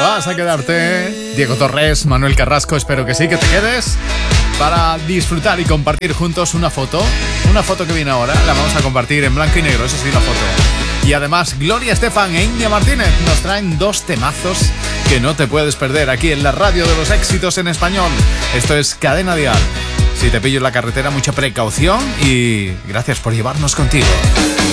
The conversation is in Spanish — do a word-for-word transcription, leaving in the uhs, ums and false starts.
Vas a quedarte. Diego Torres, Manuel Carrasco, espero que sí, que te quedes para disfrutar y compartir juntos una foto. Una foto que viene ahora, la vamos a compartir en blanco y negro, eso sí, la foto. Y además, Gloria Estefan e India Martínez nos traen dos temazos que no te puedes perder aquí en la radio de los éxitos en español. Esto es Cadena Dial. Si te pillo en la carretera, mucha precaución y gracias por llevarnos contigo.